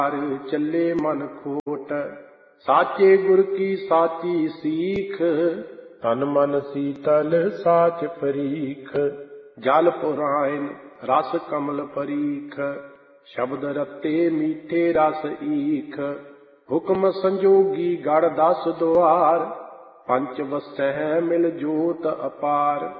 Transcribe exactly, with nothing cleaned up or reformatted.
ਚੱਲੇ ਮਨ ਖੋਟ। ਸਾਚੇ ਗੁਰ ਕੀ ਸਾਚੀ ਸੀਖ, ਤਨ ਮਨ ਸੀਤਲ ਸਾਚ ਪਰੀਖ। ਜਲ ਪੁਰਾਇਨ ਰਸ ਕਮਲ ਪਰੀਖ, ਸ਼ਬਦ ਰਤੇ ਮੀਠੇ ਰਸ ਈਖ। ਹੁਕਮ ਸੰਜੋਗੀ ਗੜ ਦਸ ਦੁਆਰ, ਪੰਚ ਵਸੈ ਮਿਲ ਜੋਤ ਅਪਾਰ।